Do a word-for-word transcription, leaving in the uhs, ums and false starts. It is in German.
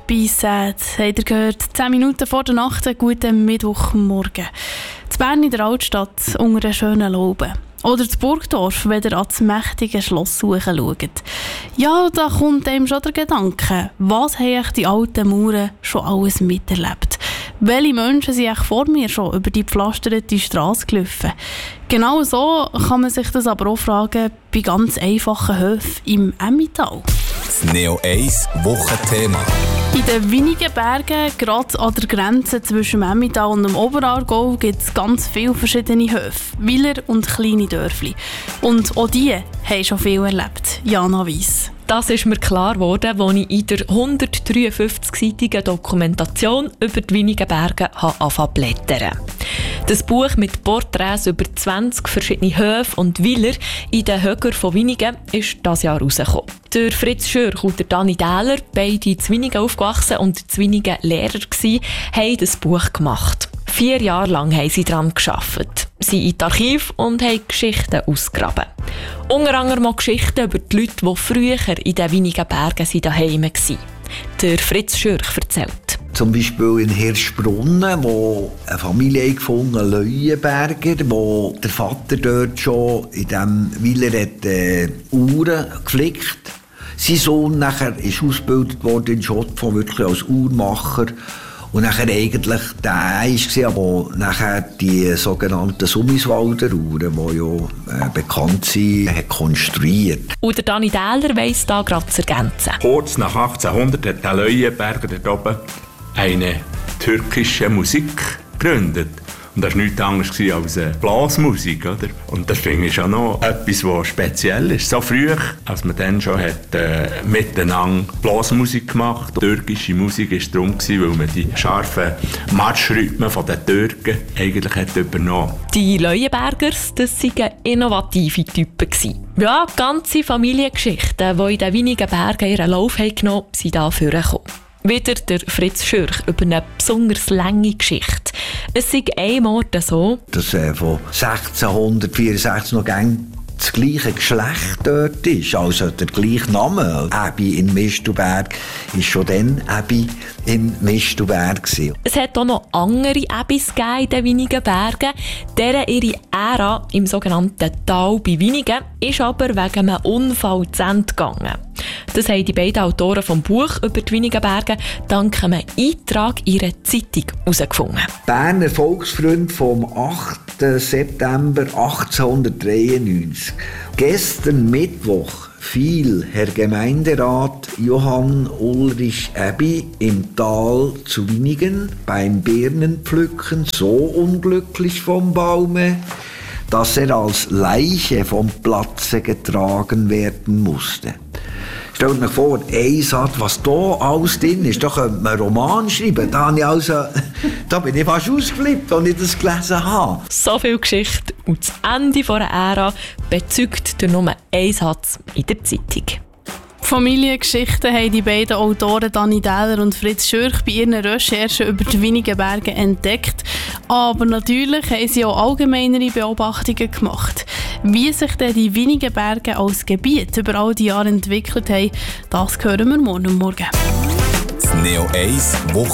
Be Sad. Habt ihr gehört? zehn Minuten vor der Nacht, einen guten Mittwochmorgen. In Bern in der Altstadt unter einer schönen Laube. Oder in Burgdorf, wenn ihr an das mächtige Schloss suchen schaut. Ja, da kommt einem schon der Gedanke, was haben die alten Mauern schon alles miterlebt? Welche Menschen sind eigentlich vor mir schon über die gepflasterte Straße gelaufen? Genau so kann man sich das aber auch fragen bei ganz einfachen Höfen im Emmental. Das Neo eins Wochenthema. In den wenigen Bergen, gerade an der Grenze zwischen dem Emmental und dem Oberaargau, gibt es ganz viele verschiedene Höfe, Weiler und kleine Dörfli. Und auch die haben schon viel erlebt. Jana Weiss. Das ist mir klar geworden, als ich in der hundertdreiundfünfzig-seitigen Dokumentation über die wenigen Berge angefangen zu blättern. Das Buch mit Porträts über zwanzig verschiedene Höfe und Weiler in den Höckern von Winigen ist dieses Jahr rausgekommen. Der Fritz Schürch und der Dani Dähler, beide in Winigen aufgewachsen und in Winigen Lehrer gsi, haben das Buch gemacht. Vier Jahre lang haben sie daran gearbeitet. Sie in das Archiv und haben Geschichten ausgegraben. Unter anderem auch Geschichten über die Leute, die früher in den wenigen Bergen daheim waren. Der Fritz Schürch erzählt. Zum Beispiel in Hirschbrunnen, wo eine Familie gefunden hat, Leuenberger, wo der Vater dort schon in diesem Weiler hat, äh, Uhren geflickt. Sein Sohn nachher ist ausgebildet worden in Schottfonds, wirklich als Uhrmacher. Und nachher eigentlich der war, der nachher die sogenannten Summiswalder Uhren, die ja äh, bekannt sind, hat konstruiert. Und der Dani Dähler weiss da gerade zu ergänzen. Kurz nach achtzehnhundert hat der Leuenberger dort oben eine türkische Musik gegründet. Und das war nichts anderes als eine Blasmusik. Oder? Und das finde ich schon noch etwas, was speziell ist. So früh, als man dann schon hat, äh, miteinander Blasmusik gemacht hat. Türkische Musik war darum, weil man die scharfen Marschrhythmen der Türken eigentlich hat übernommen. Die Leuenbergers, das waren innovative Typen. Ja, ganze Familiengeschichten, die in den wenigen Bergen ihren Lauf haben genommen, sind da vorgekommen. Wieder der Fritz Schürch über eine besonders lange Geschichte. Es sei einmal so, dass äh, von sechzehnhundertvierundsechzig noch gäng das gleiche Geschlecht dort ist, also der gleiche Name. Äbi in Mistelberg war schon dann Äbi in Mistelberg. Es hat auch noch andere Äbis in den wenigen Bergen. Deren ihre Ära im sogenannten Tal bei Winigen ist aber wegen einem Unfall zu Ende gegangen. Das haben die beiden Autoren vom Buch über die wenigen Berge dank einem Eintrag in ihrer Zeitung herausgefunden. Berner Volksfreund vom achten September achtzehnhundertdreiundneunzig. Gestern Mittwoch fiel Herr Gemeinderat Johann Ulrich Äbi im Tal zu Winigen beim Birnenpflücken so unglücklich vom Baume, dass er als Leiche vom Platze getragen werden musste. Stellt mir vor, ein Satz, was da alles drin ist, da könnte man einen Roman schreiben. Da, habe ich also, da bin ich fast ausgeflippt, als ich das gelesen habe. So viel Geschichte und das Ende einer Ära bezeugt durch nur einen Satz in der Zeitung. Familiengeschichten haben die beiden Autoren Dani Dähler und Fritz Schürch bei ihren Recherchen über die wenigen Berge entdeckt. Aber natürlich haben sie auch allgemeinere Beobachtungen gemacht. Wie sich denn die wenigen Berge als Gebiet über all die Jahre entwickelt haben, das hören wir morgen Morgen. Das Neo eins Wochen